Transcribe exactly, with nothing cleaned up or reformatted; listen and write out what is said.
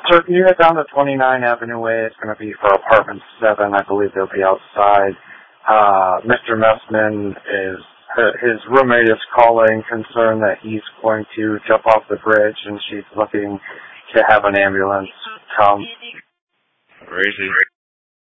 Sir, can you head down to twenty-nine Avenue Way? It's going to be for apartment seven. I believe they'll be outside. Uh, Mister Messman is, his roommate is calling, concerned that he's going to jump off the bridge, and she's looking to have an ambulance come. Where is he?